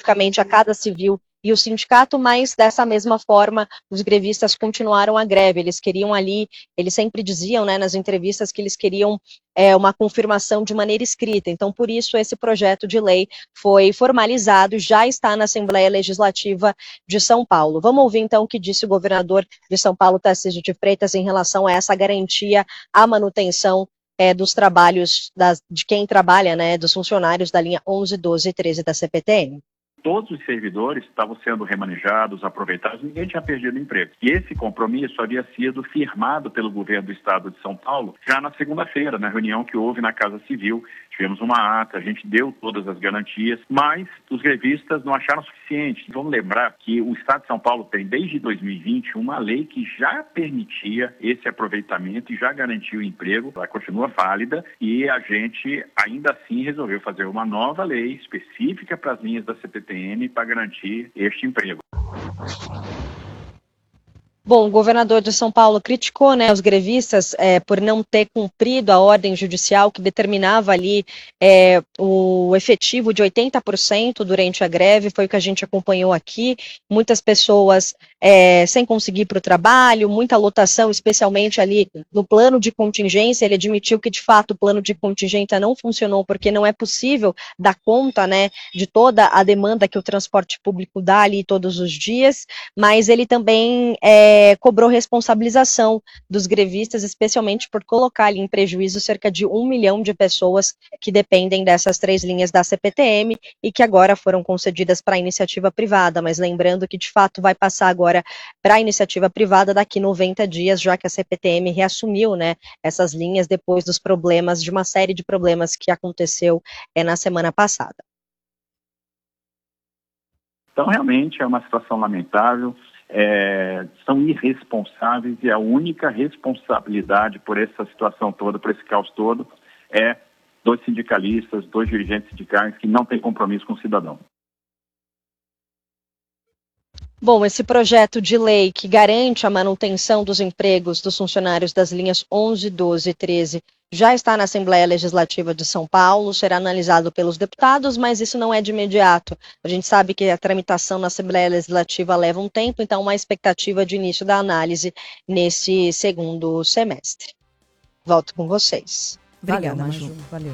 especificamente a Casa Civil e o sindicato, mas dessa mesma forma os grevistas continuaram a greve. Eles queriam ali, eles sempre diziam, né, nas entrevistas que eles queriam uma confirmação de maneira escrita. Então, por isso, esse projeto de lei foi formalizado e já está na Assembleia Legislativa de São Paulo. Vamos ouvir, então, o que disse o governador de São Paulo, Tarcísio de Freitas, em relação a essa garantia à manutenção dos trabalhos de quem trabalha, né, dos funcionários da linha 11, 12 e 13 da CPTM. Todos os servidores estavam sendo remanejados, aproveitados, ninguém tinha perdido o emprego. E esse compromisso havia sido firmado pelo governo do estado de São Paulo já na segunda-feira, na reunião que houve na Casa Civil. Tivemos uma ata, a gente deu todas as garantias, mas os grevistas não acharam suficiente. Vamos lembrar que o estado de São Paulo tem, desde 2020, uma lei que já permitia esse aproveitamento e já garantia o emprego. Ela continua válida e a gente, ainda assim, resolveu fazer uma nova lei específica para as linhas da CPTM para garantir este emprego. Bom, o governador de São Paulo criticou, né, os grevistas por não ter cumprido a ordem judicial que determinava ali o efetivo de 80% durante a greve, foi o que a gente acompanhou aqui. Muitas pessoas sem conseguir ir para o trabalho, muita lotação, especialmente ali no plano de contingência. Ele admitiu que, de fato, o plano de contingência não funcionou porque não é possível dar conta, né, de toda a demanda que o transporte público dá ali todos os dias, mas ele também cobrou responsabilização dos grevistas, especialmente por colocar ali em prejuízo cerca de 1 milhão de pessoas que dependem dessas 3 linhas da CPTM e que agora foram concedidas para a iniciativa privada, mas lembrando que de fato vai passar agora para a iniciativa privada daqui 90 dias, já que a CPTM reassumiu, né, essas linhas depois dos problemas, de uma série de problemas que aconteceu na semana passada. Então, realmente é uma situação lamentável. São irresponsáveis e a única responsabilidade por essa situação toda, por esse caos todo, é 2 sindicalistas, 2 dirigentes sindicais que não têm compromisso com o cidadão. Bom, esse projeto de lei que garante a manutenção dos empregos dos funcionários das linhas 11, 12 e 13 já está na Assembleia Legislativa de São Paulo, será analisado pelos deputados, mas isso não é de imediato. A gente sabe que a tramitação na Assembleia Legislativa leva um tempo, então uma expectativa de início da análise nesse segundo semestre. Volto com vocês. Obrigada, Maju. Valeu.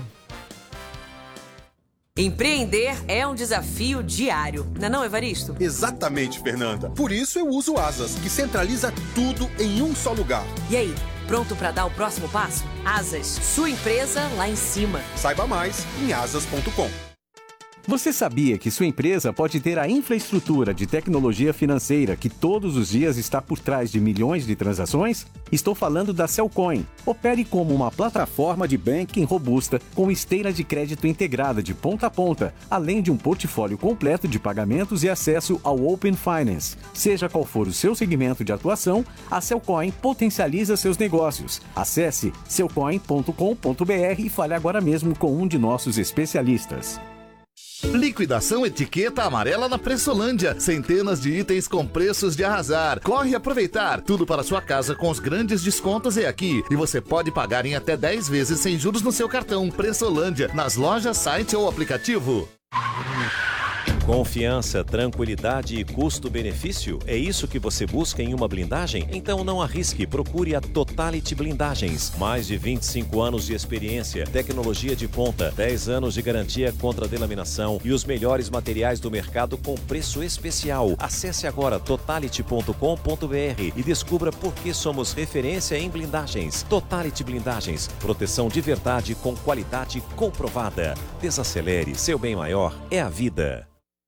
Empreender é um desafio diário, não é, Evaristo? Exatamente, Fernanda. Por isso eu uso o Asas, que centraliza tudo em um só lugar. E aí, pronto para dar o próximo passo? Asas, sua empresa lá em cima. Saiba mais em asas.com. Você sabia que sua empresa pode ter a infraestrutura de tecnologia financeira que todos os dias está por trás de milhões de transações? Estou falando da Cellcoin. Opere como uma plataforma de banking robusta com esteira de crédito integrada de ponta a ponta, além de um portfólio completo de pagamentos e acesso ao Open Finance. Seja qual for o seu segmento de atuação, a Cellcoin potencializa seus negócios. Acesse cellcoin.com.br e fale agora mesmo com um de nossos especialistas. Liquidação etiqueta amarela na Pressolândia. Centenas de itens com preços de arrasar. Corre aproveitar. Tudo para sua casa com os grandes descontos é aqui. E você pode pagar em até 10 vezes sem juros no seu cartão. Pressolândia, nas lojas, site ou aplicativo. Confiança, tranquilidade e custo-benefício? É isso que você busca em uma blindagem? Então não arrisque, procure a Totality Blindagens. Mais de 25 anos de experiência, tecnologia de ponta, 10 anos de garantia contra delaminação e os melhores materiais do mercado com preço especial. Acesse agora totality.com.br e descubra por que somos referência em blindagens. Totality Blindagens, proteção de verdade com qualidade comprovada. Desacelere, seu bem maior é a vida.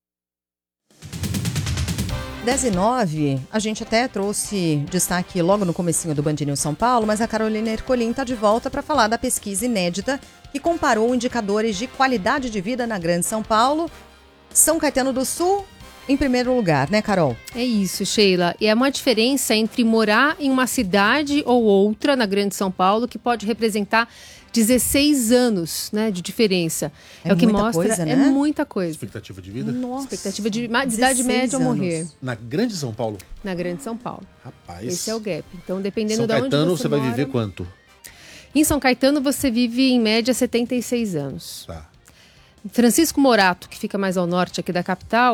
10h09, a gente até trouxe destaque logo no comecinho do Band News São Paulo, mas a Carolina Ercolim está de volta para falar da pesquisa inédita que comparou indicadores de qualidade de vida na Grande São Paulo. São Caetano do Sul em primeiro lugar, né, Carol? É isso, Sheila. E é uma diferença entre morar em uma cidade ou outra na Grande São Paulo que pode representar 16 anos, né, de diferença. É o que mostra, coisa, né? É muita coisa. Expectativa de vida? Nossa. Expectativa de idade média ao morrer. Na Grande São Paulo? Na Grande São Paulo. Rapaz. Esse é o gap. Então, dependendo São de onde Caetano, você vai mora, viver quanto? Em São Caetano, você vive em média 76 anos. Tá. Francisco Morato, que fica mais ao norte aqui da capital,